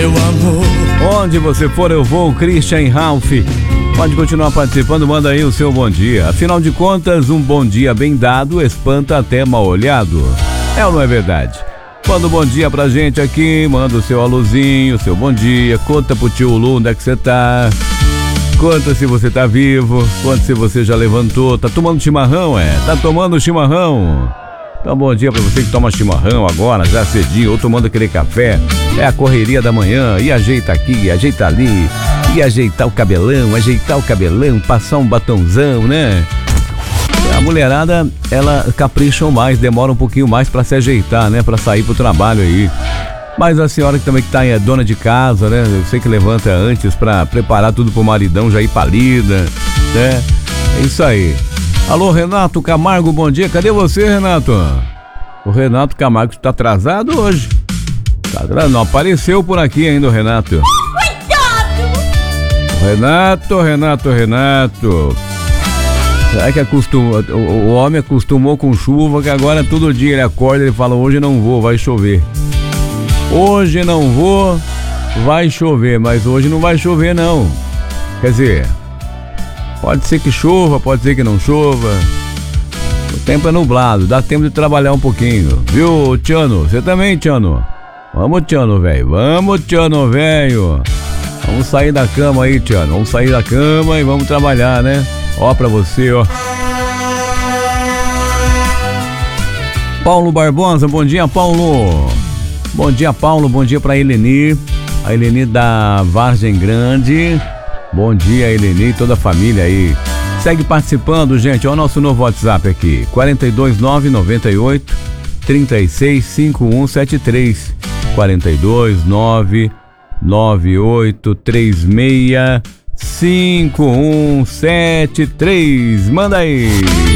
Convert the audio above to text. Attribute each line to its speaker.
Speaker 1: meu amor.
Speaker 2: Onde você for eu vou, Christian Ralph. Pode continuar participando, manda aí o seu bom dia. Afinal de contas, um bom dia bem dado espanta até mal olhado. É ou não é verdade? Manda um bom dia pra gente aqui, manda o seu alôzinho, o seu bom dia. Conta pro tio Lu onde é que você tá. Conta se você tá vivo, conta se você já levantou. Tá tomando chimarrão, Tá tomando chimarrão? Então bom dia pra você que toma chimarrão agora, já cedinho, ou tomando aquele café. É a correria da manhã, e ajeita aqui, e ajeita ali, e ajeitar o cabelão, passar um batonzão, né? A mulherada, ela capricha mais, demora um pouquinho mais pra se ajeitar, né? Pra sair pro trabalho aí. Mas a senhora que também que tá é dona de casa, né? Eu sei que levanta antes pra preparar tudo pro maridão já ir pra lida, né? É isso aí. Alô, Renato Camargo, bom dia. Cadê você, Renato? O Renato Camargo tá atrasado hoje. Tá atrasado, não apareceu por aqui ainda o Renato. Renato. Será que o homem acostumou com chuva, que agora todo dia ele acorda e fala, hoje não vou, vai chover. Hoje não vou, vai chover, mas hoje não vai chover não. Quer dizer, pode ser que chova, pode ser que não chova. O tempo é nublado, dá tempo de trabalhar um pouquinho. Viu, Tiano? Você também, Tiano? Vamos, Tiano, velho. Vamos sair da cama aí, Tiano. Vamos sair da cama e vamos trabalhar, né? Ó pra você, ó. Paulo Barbosa, bom dia, Paulo. Bom dia, Paulo. Bom dia pra Eleni. A Eleni da Vargem Grande. Bom dia, Eleni e toda a família aí. Segue participando, gente. Olha o nosso novo WhatsApp aqui. 42998 365173. 42998365173. Manda aí.